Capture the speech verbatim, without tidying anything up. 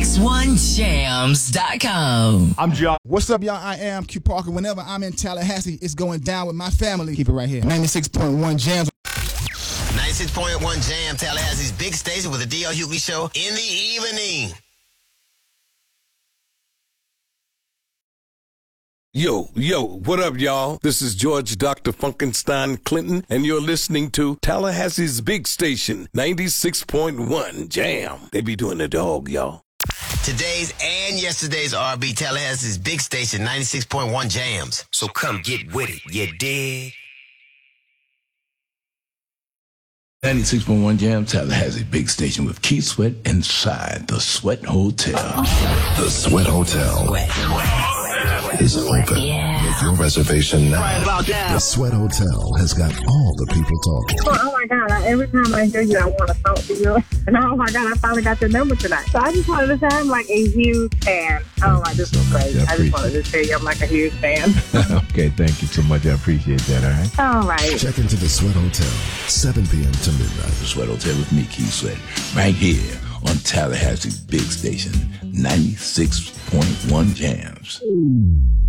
six one jams dot com. I'm John. What's up, y'all? I am Q Parker. Whenever I'm in Tallahassee, it's going down with my family. Keep it right here. ninety-six point one Jams. ninety-six point one Jam, Tallahassee's big station with the D L Hughley Show in the evening. Yo, yo, what up, y'all? This is George Doctor Funkenstein Clinton, and you're listening to Tallahassee's big station, ninety-six point one Jam. They be doing the dog, y'all. Today's and yesterday's R and B, Tallahassee's big station, ninety-six point one Jams. So come get with it, you dig? ninety-six point one Jam, Tallahassee big station with Keith Sweat inside the Sweat Hotel. The Sweat Hotel is open. Yeah. With your reservation now. Right about that. The Sweat Hotel has got all the people talking. Oh, oh my God, I, every time I hear you, I want to talk to you. And oh my God, I finally got your number tonight. So I just wanted to say I'm like a huge fan. Oh my, this is crazy. Yeah, I just wanted to say I'm like a huge fan. Okay, thank you so much. I appreciate that, all right? All right. Check into the Sweat Hotel, seven p.m. to midnight. The Sweat Hotel with me, Keith Sweat, right here on Tallahassee's big station, ninety-six point one Jams.